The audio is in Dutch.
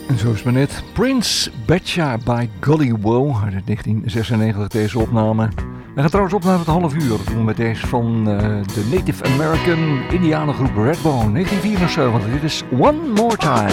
En zo is het maar net. Prince Betcha by Golly Woe uit 1996 deze opname. We gaan trouwens op naar het half uur. Dat doen we met deze van de Native American Indianengroep Redbone 1974. Dit is One More Time.